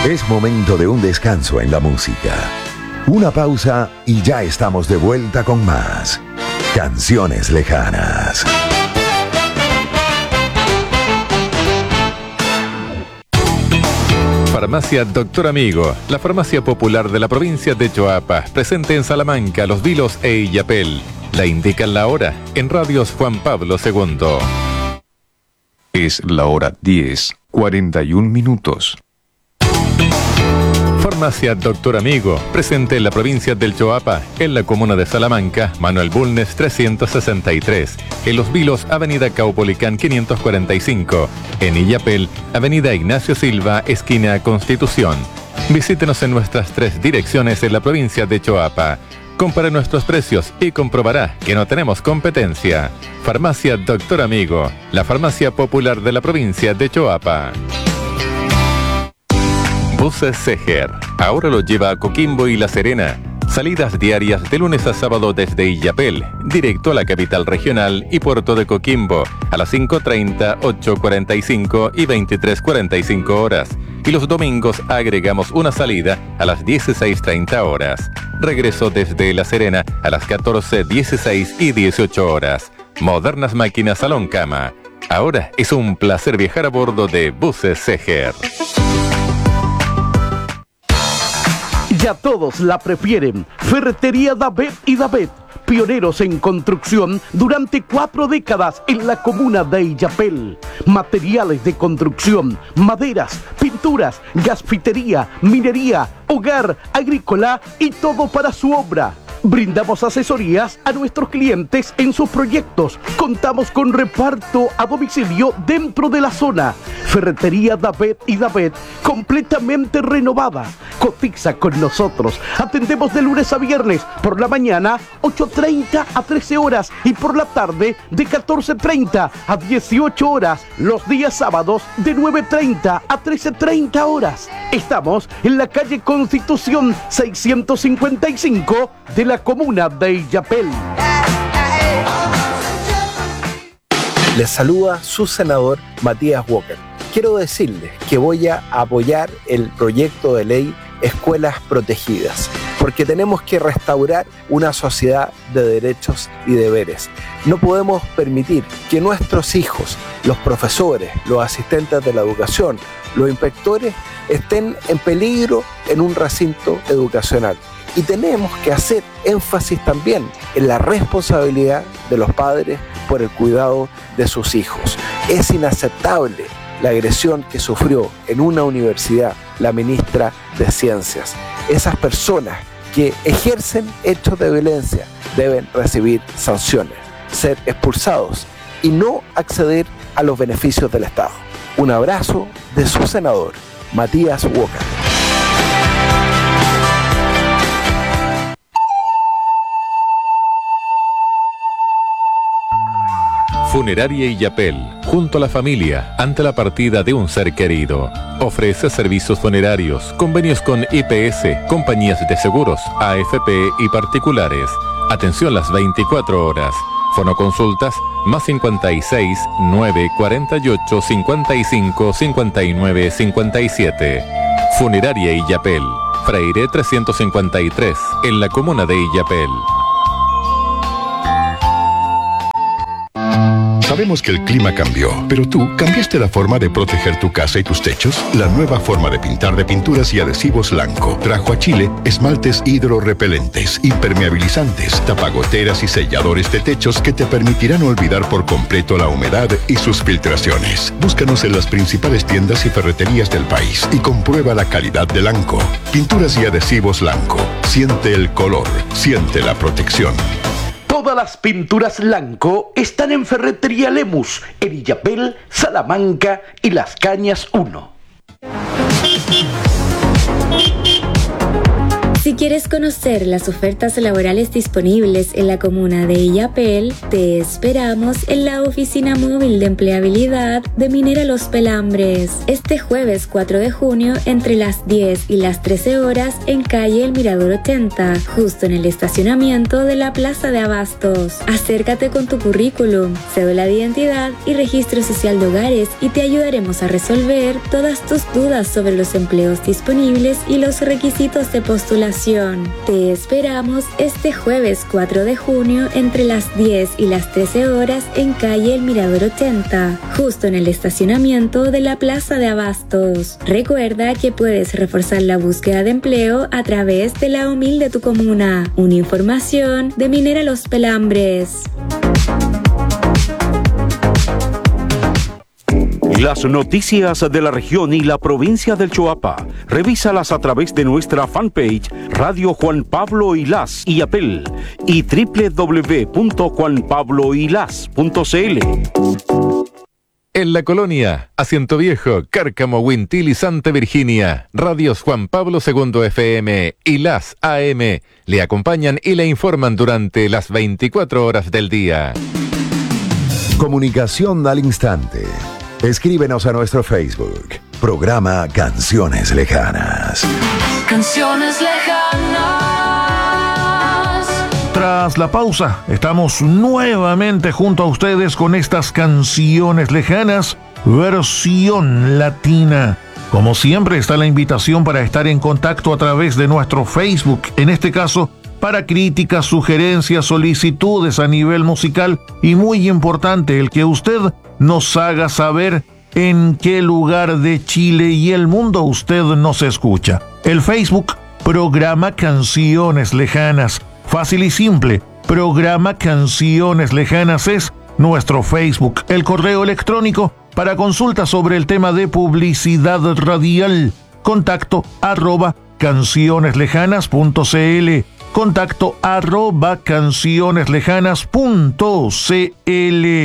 Es momento de un descanso en la música. Una pausa y ya estamos de vuelta con más Canciones Lejanas. Farmacia Doctor Amigo, la farmacia popular de la provincia de Choapa, presente en Salamanca, Los Vilos e Illapel. La indican la hora en Radios Juan Pablo II. Es la hora 10:41. Farmacia Doctor Amigo, presente en la provincia del Choapa, en la comuna de Salamanca, Manuel Bulnes 363, en Los Vilos, Avenida Caupolicán 545, en Illapel, Avenida Ignacio Silva, esquina Constitución. Visítenos en nuestras 3 direcciones en la provincia de Choapa. Compare nuestros precios y comprobará que no tenemos competencia. Farmacia Doctor Amigo, la farmacia popular de la provincia de Choapa. Buses Seger, ahora lo lleva a Coquimbo y La Serena. Salidas diarias de lunes a sábado desde Illapel, directo a la capital regional y puerto de Coquimbo, a las 5:30, 8:45 y 23:45 horas. Y los domingos agregamos una salida a las 16:30 horas. Regreso desde La Serena a las 14, 16 y 18 horas. Modernas máquinas salón cama. Ahora es un placer viajar a bordo de Buses Seger. Ya todos la prefieren. Ferretería Davet y Davet, pioneros en construcción durante 4 décadas en la comuna de Illapel. Materiales de construcción, maderas, pinturas, gasfitería, minería, hogar, agrícola y todo para su obra. Brindamos asesorías a nuestros clientes en sus proyectos. Contamos con reparto a domicilio dentro de la zona. Ferretería Davet y Davet, completamente renovada. Cotiza con nosotros. Atendemos de lunes a viernes, por la mañana 8:30 a 13 horas y por la tarde de 14:30 a 18 horas. Los días sábados de 9:30 a 13:30 horas. Estamos en la calle Constitución 655 de la comuna de Illapel. Les saluda su senador Matías Walker. Quiero decirles que voy a apoyar el proyecto de ley Escuelas Protegidas, porque tenemos que restaurar una sociedad de derechos y deberes. No podemos permitir que nuestros hijos, los profesores, los asistentes de la educación, los inspectores, estén en peligro en un recinto educacional. Y tenemos que hacer énfasis también en la responsabilidad de los padres por el cuidado de sus hijos. Es inaceptable la agresión que sufrió en una universidad la ministra de Ciencias. Esas personas que ejercen hechos de violencia deben recibir sanciones, ser expulsados y no acceder a los beneficios del Estado. Un abrazo de su senador, Matías Walker. Funeraria Illapel, junto a la familia, ante la partida de un ser querido. Ofrece servicios funerarios, convenios con IPS, compañías de seguros, AFP y particulares. Atención las 24 horas. Fonoconsultas más 56 9 48 55 59 57. Funeraria Illapel, Freire 353, en la comuna de Illapel. Sabemos que el clima cambió, pero tú cambiaste la forma de proteger tu casa y tus techos. La nueva forma de pintar de pinturas y adhesivos Lanco trajo a Chile esmaltes hidrorrepelentes, impermeabilizantes, tapagoteras y selladores de techos que te permitirán olvidar por completo la humedad y sus filtraciones. Búscanos en las principales tiendas y ferreterías del país y comprueba la calidad de Lanco. Pinturas y adhesivos Lanco. Siente el color, siente la protección. Todas las pinturas Lanco están en Ferretería Lemus, en Illapel, Salamanca y Las Cañas 1. Si quieres conocer las ofertas laborales disponibles en la comuna de Illapel, te esperamos en la oficina móvil de empleabilidad de Minera Los Pelambres, este jueves 4 de junio entre las 10 y las 13 horas en calle El Mirador 80, justo en el estacionamiento de la Plaza de Abastos. Acércate con tu currículum, cédula de identidad y registro social de hogares y te ayudaremos a resolver todas tus dudas sobre los empleos disponibles y los requisitos de postulación. Te esperamos este jueves 4 de junio entre las 10 y las 13 horas en calle El Mirador 80, justo en el estacionamiento de la Plaza de Abastos. Recuerda que puedes reforzar la búsqueda de empleo a través de la OMIL de tu comuna. Una información de Minera Los Pelambres. Las noticias de la región y la provincia del Choapa, revísalas a través de nuestra fanpage Radio Juan Pablo Ilás Illapel y www.juanpabloilás.cl. En la colonia, Asiento Viejo, Cárcamo, Huintil y Santa Virginia, radios Juan Pablo II FM y las AM le acompañan y le informan durante las 24 horas del día. Comunicación al instante. Escríbenos a nuestro Facebook. Programa Canciones Lejanas. Canciones lejanas. Tras la pausa, estamos nuevamente junto a ustedes con estas canciones lejanas, versión latina. Como siempre, está la invitación para estar en contacto a través de nuestro Facebook, en este caso, para críticas, sugerencias, solicitudes a nivel musical y muy importante, el que usted nos haga saber en qué lugar de Chile y el mundo usted nos escucha. El Facebook, Programa Canciones Lejanas. Fácil y simple, Programa Canciones Lejanas es nuestro Facebook. El correo electrónico para consulta sobre el tema de publicidad radial. Contacto @cancioneslejanas.cl. Contacto @cancioneslejanas.cl.